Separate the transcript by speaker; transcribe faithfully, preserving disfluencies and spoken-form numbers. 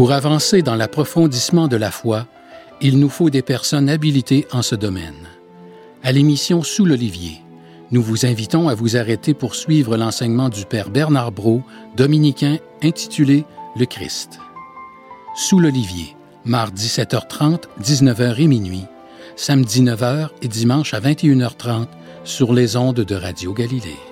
Speaker 1: Pour avancer dans l'approfondissement de la foi, il nous faut des personnes habilitées en ce domaine. À l'émission Sous l'Olivier, nous vous invitons à vous arrêter pour suivre l'enseignement du Père Bernard Brault, dominicain, intitulé « Le Christ ». Sous l'Olivier, mardi sept heures trente, dix-neuf heures et minuit, samedi neuf heures et dimanche à vingt et une heures trente sur les ondes de Radio Galilée.